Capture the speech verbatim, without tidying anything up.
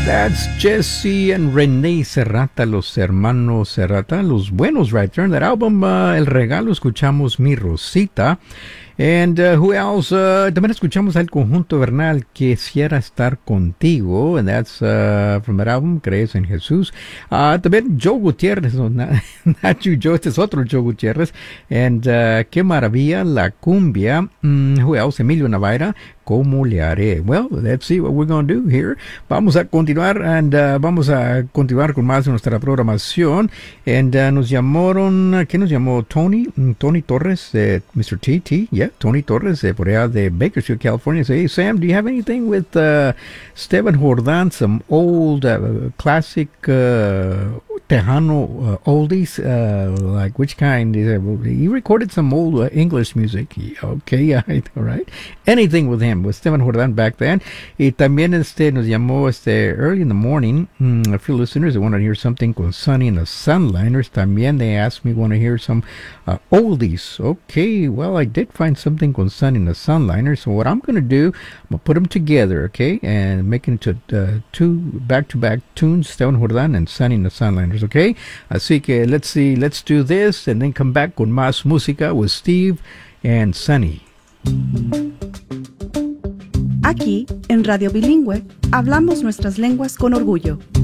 That's Jesse and Renee Serrata, los hermanos Serrata, los buenos right there. In that album, uh, El Regalo, escuchamos Mi Rosita. And uh, who else? Uh, también escuchamos al conjunto Bernal, Quisiera Estar Contigo. And that's uh, from that album, Crees en Jesús. Uh, también Joe Gutiérrez, no, not, not you, Joe, este es otro Joe Gutiérrez. And uh, Qué Maravilla, La Cumbia. Mm, who else? Emilio Navaira, ¿Cómo le haré? Well, let's see what we're going to do here. Vamos a continuar and uh, vamos a continuar con más de nuestra programación. And uh, nos llamaron, ¿quién nos llamó? Tony, Tony Torres, eh, mister T T, yeah, Tony Torres, eh, por allá de Bakersfield, California. Say, hey, Sam, do you have anything with uh, Esteban Jordán, some old uh, classic uh, Tejano uh, oldies? Uh, like which kind? He recorded some old uh, English music. Okay, all right. Anything with him, with Esteban Jordán back then. Y también este nos llamó este early in the morning. Mm, a few listeners that want to hear something con Sonny and the Sunliners. También they asked me want to hear some uh, oldies. Okay, well I did find something con Sonny and the Sunliners. So what I'm going to do, I'm going to put them together, okay, and make it into uh, two back-to-back tunes, Esteban Jordán and Sonny and the Sunliners, okay. Así que let's see, let's do this and then come back con más música with Steve and Sonny. Aquí, en Radio Bilingüe, hablamos nuestras lenguas con orgullo.